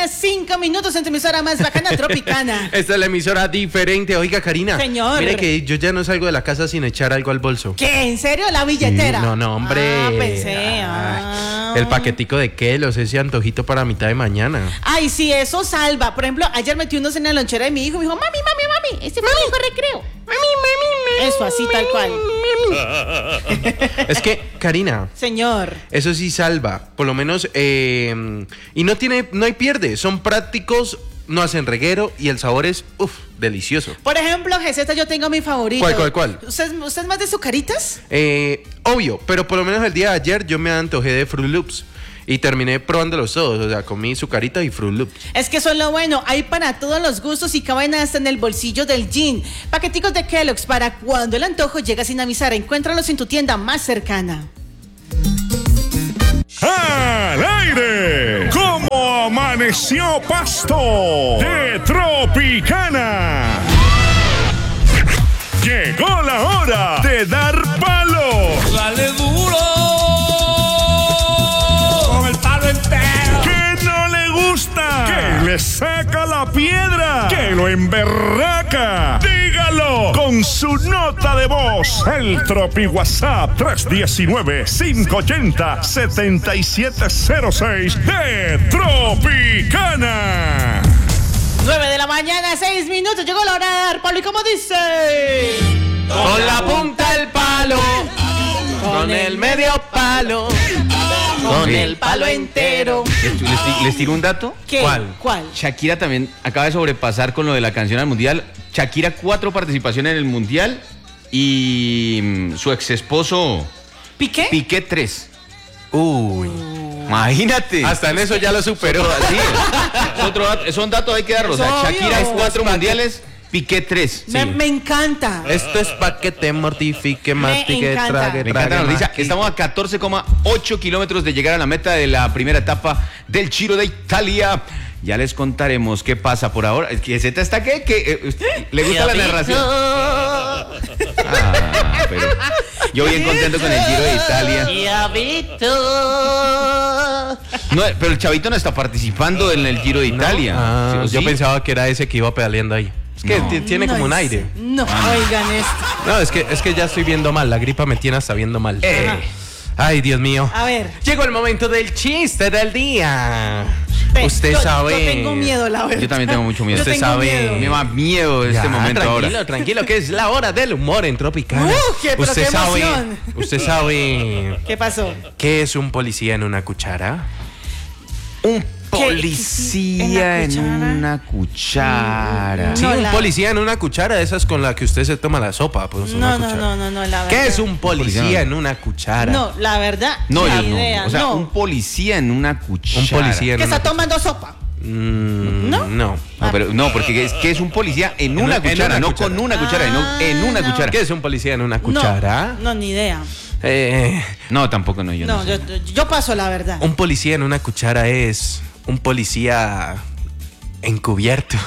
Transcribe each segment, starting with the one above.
5 minutos en tu emisora más bacana, Tropicana. Esta es la emisora diferente. Oiga, Karina. Señor. Mire que yo ya no salgo de la casa sin echar algo al bolso. ¿Qué? ¿En serio? ¿La billetera? Sí, no, hombre. Ah, pensé. El paquetico de Kelos, ese antojito para mitad de mañana. Ay, sí, eso salva. Por ejemplo, ayer metí unos en la lonchera de mi hijo y me dijo, mami, este fue mi hijo de recreo. Mami. Eso, así tal cual. Es que, Karina. Señor. Eso sí salva. Por lo menos, y no hay pierde. Son prácticos, no hacen reguero y el sabor es, delicioso. Por ejemplo, Geseta, yo tengo mi favorito. ¿Cuál? ¿Usted es más de sucaritas? Obvio, pero por lo menos el día de ayer yo me antojé de Fruit Loops. Y terminé probándolos todos, o sea, comí Zucarita y Fruit Loops. Es que eso es lo bueno, hay para todos los gustos y caben hasta en el bolsillo del jean. Paqueticos de Kellogg's para cuando el antojo llega sin avisar. Encuéntralos en tu tienda más cercana. ¡Al aire! ¿Cómo amaneció Pasto? De Tropicana. Llegó la hora de dar palo. Dale duro. Que no le gusta, que le saca la piedra, que lo emberraca. Dígalo con su nota de voz. El Tropi WhatsApp 319-580-7706 de Tropicana. 9 de la mañana, 6 minutos. Llegó la hora de dar palo. ¿Y cómo dice? Con la punta del palo, con el medio palo, con el palo entero. ¿Les tiro un dato? ¿Qué? ¿Cuál? Shakira también acaba de sobrepasar con lo de la canción al Mundial. Shakira 4 participaciones en el Mundial y su ex esposo ¿Piqué? 3. Uy. Imagínate. Hasta en eso ya lo superó. Sí, son datos, hay que darlos. O sea, Shakira es 4 mundiales, Piqué 3. Me encanta. Esto es pa' que te mortifique, mastique, trague, Me encanta la noticia. Estamos a 14,8 kilómetros de llegar a la meta de la primera etapa del Giro de Italia. Ya les contaremos qué pasa por ahora. ¿Que Z está qué? ¿Le gusta la narración? Pero yo bien contento con el Giro de Italia. No, pero el chavito no está participando en el Giro de Italia. Yo pensaba que era ese que iba pedaleando ahí. Es que tiene como un aire. No, oigan esto. No, es que ya estoy viendo mal. La gripa me tiene hasta viendo mal. Ay, Dios mío. A ver. Llegó el momento del chiste del día. Usted sabe. Yo tengo miedo, la verdad. Yo también tengo mucho miedo. Usted sabe. Me da miedo este momento ahora. Tranquilo, que es la hora del humor en Tropicana. Pero usted qué sabe. emoción. Usted sabe. ¿Qué pasó? ¿Qué es un policía en una cuchara? Un policía en una cuchara. Sí, un policía en una cuchara, de esas con la que usted se toma la sopa. Pues No, la verdad. ¿Qué es un policía en una cuchara? No, la verdad, No, la yo idea, no. O sea, no. un policía en una cuchara. Un policía en Que una está tomando sopa. ¿No? No, pero no, porque es un policía en una cuchara, no con una cuchara, no en una cuchara. ¿Qué es un policía en una cuchara? No, ni idea. No, tampoco no, yo no sé. Yo paso la verdad. Un policía en una cuchara es un policía encubierto.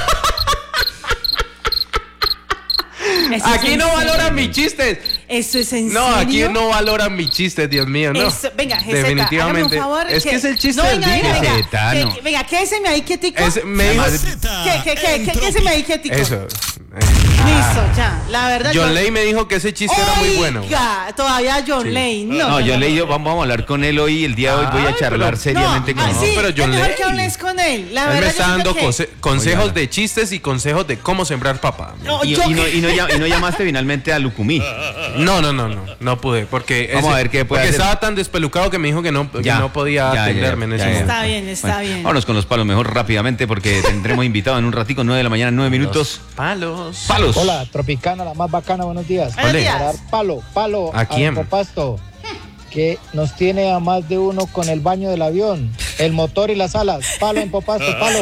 Aquí no valoran mis chistes. ¿Eso es en No, serio? aquí no valoran mis chistes, Dios mío, no. Venga, Geseta, definitivamente. hágame un favor. Es que es el chiste del día. Venga, quédeseme ahí quietico. Me dijo... Quédeseme ahí quietico. Eso. Listo, ya. La verdad. John Ley me dijo que ese chiste era muy bueno. Oiga, todavía John Ley. No, John Ley, vamos a hablar con él hoy, el día de hoy voy a charlar seriamente con él. Sí, pero John es mejor Ley. que hables con él. La Él verdad, me está dando que... consejos de chistes y consejos de cómo sembrar papa. Y no llamaste finalmente a Lucumí. No pude, porque vamos a ver qué puede hacer. Estaba tan despelucado que me dijo que no podía atenderme en ese momento. Está bien. Vámonos con los palos mejor rápidamente porque tendremos invitado en un ratico, 9 de la mañana, 9 minutos. Palos. Hola, Tropicana, la más bacana, buenos días. Buenos días. Para dar palo ¿A quién? Pasto, que nos tiene a más de uno con el baño del avión, el motor y las alas. Palo en Popasto, palo.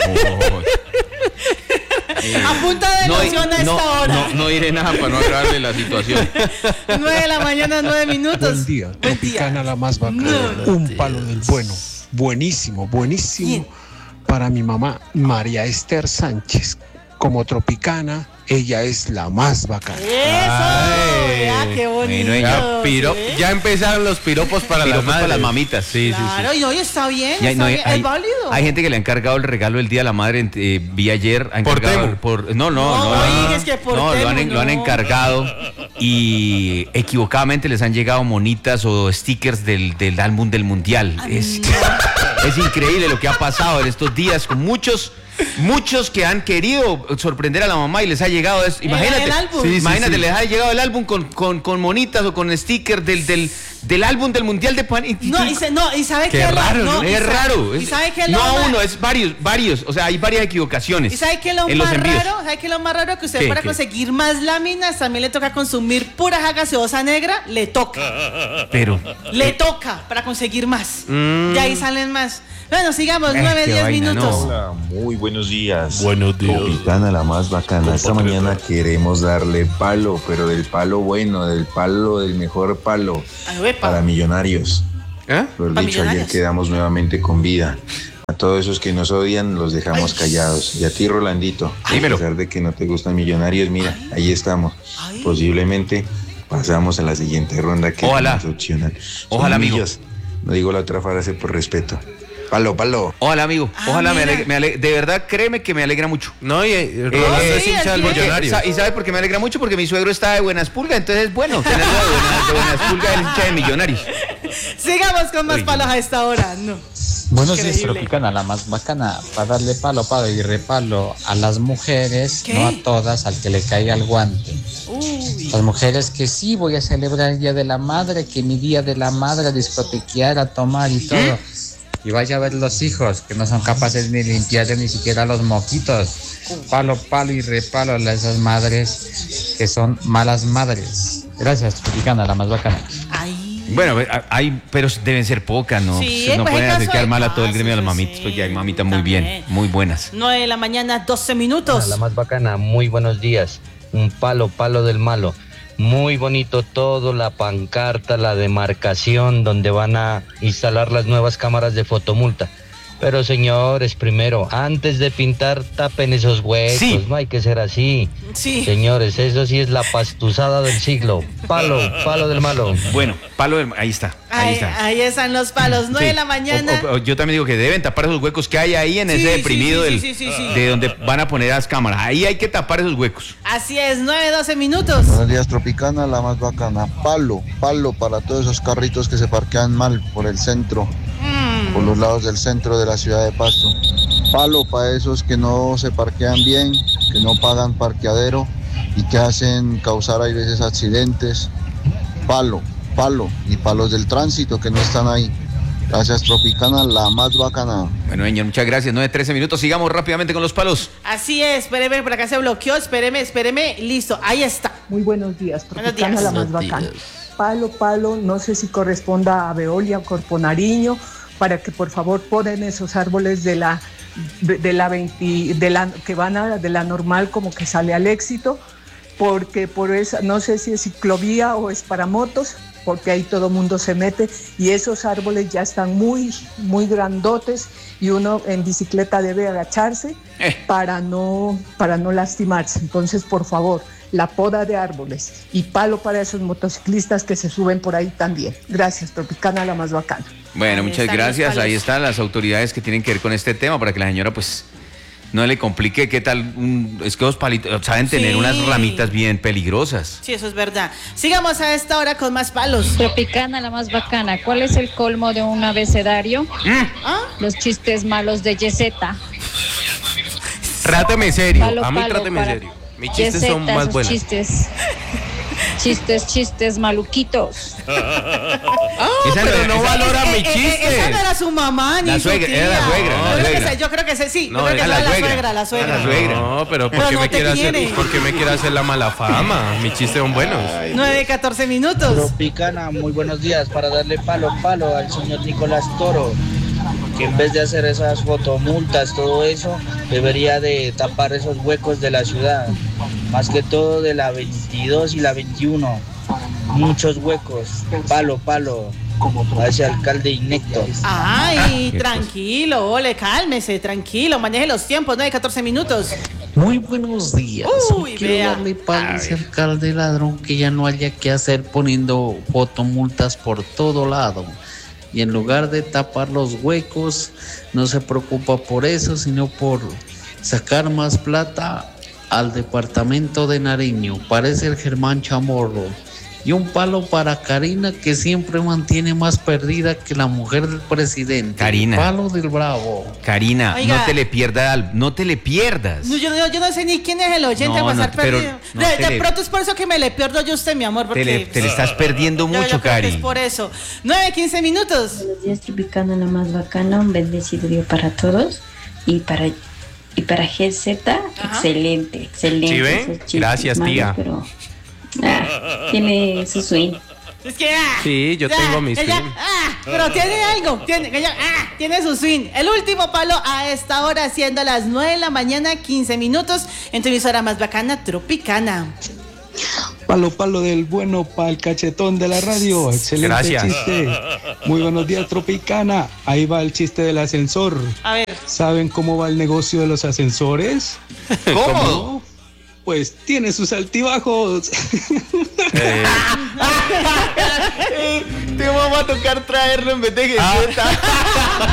A punta de emoción a esta hora. No diré nada para no agravarle la situación. 9 de la mañana, 9 minutos. Buen día, Tropicana, la más bacana. Un palo del bueno. Buenísimo. ¿Quién? Para mi mamá, María Esther Sánchez, como Tropicana, ella es la más bacana. Eso, vea, qué bonito. Bueno, Ya empezaron los piropos para piropos las para las madres. mamitas. Sí, Claro, y hoy está bien, Y hay- no, está bien, hay- es válido. Hay gente que le ha encargado el regalo del Día de la Madre, vi ayer. Ha ¿Por encargado Temu? No, oiga, es que por no, lo Temu, han no. encargado y equivocadamente les han llegado monitas o stickers del álbum del Mundial. Es increíble lo que ha pasado en estos días con muchos que han querido sorprender a la mamá y les ha llegado eso. Imagínate, el álbum. imagínate, les ha llegado el álbum con monitas o con stickers del álbum del Mundial de Pan. Y sabe Qué que raro, ¿no? Es raro. Y sabe que no uno, es varios. O sea, hay varias equivocaciones. ¿Y sabe qué es lo en los más envíos. raro? ¿Sabe qué es lo más raro? Que usted ¿Qué, para qué? conseguir más láminas también le toca consumir pura gaseosa negra, le toca. Pero Le toca para conseguir más. Y ahí salen más. Bueno, sigamos, qué 9-10 vaina, minutos. no. Hola, muy buenos días. Buenos días. Tropicana, la más bacana. Esta mañana queremos darle palo, pero del palo bueno, del mejor palo Ay, uepa. para millonarios. ¿Eh? Lo ¿Para dicho, ayer millonarios? quedamos nuevamente con vida. A todos esos que nos odian los dejamos callados. Y a ti, Rolandito, Dímelo. a pesar de que no te gustan millonarios, mira, ahí estamos. Ay. Posiblemente pasamos a la siguiente ronda que Ojalá. es más opcional. Son Ojalá, amigo. millos. No digo la otra frase por respeto. Palo, palo. Ojalá, amigo. Ah, Ojalá mira. de verdad, créeme que me alegra mucho. No, y Rolando es sí, hincha del aquí- Millonario. ¿Y sabe por qué me alegra mucho? Porque mi suegro está de buenas pulgas, entonces es bueno tenerlo de buenas pulgas, el hincha de Millonarios. Sigamos con más Uy, palos a esta hora. No. Buenos días, Increíble. Tropicana, la más bacana, para darle palo y repalo a las mujeres, ¿Qué? no a todas, al que le caiga el guante. Uy. Las mujeres que sí voy a celebrar el Día de la Madre, que mi Día de la Madre, a discotequear, a tomar y todo. Y vaya a ver los hijos, que no son capaces ni limpiarse ni siquiera los moquitos. Palo y repalo a esas madres que son malas madres. Gracias, Tropicana, la más bacana. Ay. Bueno, pero deben ser pocas, ¿no? Sí, No pues pueden hay hacer casos, quedar hay mal a todo el gremio de las casos, mamitas, sí, porque hay mamitas muy bien, también. muy buenas. 9 de la mañana, 12 minutos. La más bacana, muy buenos días. Un palo del malo. Muy bonito todo, la pancarta, la demarcación donde van a instalar las nuevas cámaras de fotomulta. Pero señores, primero, antes de pintar, tapen esos huecos, Sí. no hay que ser así. Sí. Señores, eso sí es la pastuzada del siglo. Palo del malo. Bueno, ahí está, ahí está. Ahí están los palos. 9 de Sí. la mañana. Yo también digo que deben tapar esos huecos que hay ahí en Sí, ese sí, deprimido sí, sí. de donde van a poner las cámaras. Ahí hay que tapar esos huecos. Así es, 9-12 minutos. Buenos días, Tropicana, la más bacana. Palo para todos esos carritos que se parquean mal por el centro, por los lados del centro de la ciudad de Pasto. Palo para esos que no se parquean bien, que no pagan parqueadero y que hacen causar a veces accidentes. Palo y palos del tránsito que no están ahí. Gracias, Tropicana, la más bacana. Bueno, señor, muchas gracias. 9:13 minutos. Sigamos rápidamente con los palos. Así es, espéreme, por acá se bloqueó. Espéreme. Listo, ahí está. Muy buenos días, Buenos Tropicana, días. la más bacana. Palo, no sé si corresponda a Veolia o Corpo Nariño, para que por favor ponen esos árboles de la que van de la normal como que sale al Éxito, porque por esa, no sé si es ciclovía o es para motos, porque ahí todo mundo se mete y esos árboles ya están muy grandotes y uno en bicicleta debe agacharse para no lastimarse. Entonces, por favor, la poda de árboles y palo para esos motociclistas que se suben por ahí también. Gracias, Tropicana, la más bacana. Bueno, Ahí muchas están los gracias. palos. Ahí están las autoridades que tienen que ver con este tema para que la señora, pues, no le complique. ¿Qué tal? Es que los palitos saben tener Sí. unas ramitas bien peligrosas. Sí, eso es verdad. Sigamos a esta hora con más palos. Tropicana, la más bacana. ¿Cuál es el colmo de un abecedario? ¿Ah? Los chistes malos de Yeseta. Tráteme serio. Palo, A mí palo tráteme para serio. Mis chistes Yeseta, son más esos buenos. Chistes maluquitos. Pero no valora mi chiste. Esa no era su mamá ni La su suegra, tía. era la suegra, No, la yo creo que suegra. ese- Yo creo que ese sí. No, yo creo que era esa la es suegra. la suegra. Era la suegra. No, pero Pero ¿por qué no me te quiere quiere. hacer? ¿Por qué me quiere hacer la mala fama? Mis chistes son buenos. 9-14 minutos. Tropicana, muy buenos días, para darle palo al señor Nicolás Toro, que en vez de hacer esas fotomultas, todo eso, debería de tapar esos huecos de la ciudad, más que todo de la 22 y la 21, muchos huecos, palo, a ese alcalde inecto. Ay, tranquilo, ole, cálmese, tranquilo, maneje los tiempos, 9-14 minutos. Muy buenos días. Uy, Quiero vea. darle palo a ese alcalde ladrón que ya no haya que hacer poniendo fotomultas por todo lado. Y en lugar de tapar los huecos, no se preocupa por eso, sino por sacar más plata al departamento de Nariño. Parece el Germán Chamorro. Y un palo para Karina, que siempre mantiene más perdida que la mujer del presidente. Karina. Palo del Bravo. Karina, Oiga. no te le pierdas. No, yo no sé ni quién es el oyente No, a pasar no, pero perdido. no de te le- pronto es por eso que me le pierdo yo a usted, mi amor. Porque Te le estás perdiendo yo mucho, creo que es Cari. por eso. 9:15 minutos. Buenos días, Tropicana, la más bacana. Un bendecido día para todos. Y para GZ, excelente. ¿Sí ve? Esos chistes Gracias, malos, tía. Pero tiene su swing. Es que Sí, yo tengo mi ella, swing. pero tiene algo, tiene su swing. El último palo a esta hora, siendo las 9 de la mañana, 15 minutos, en tu emisora más bacana, Tropicana. Palo del bueno para el cachetón de la radio. Excelente Gracias. chiste. Muy buenos días, Tropicana. Ahí va el chiste del ascensor. A ver. ¿Saben cómo va el negocio de los ascensores? ¿Cómo? Pues tiene sus altibajos. Te vamos a tocar traerlo en vez de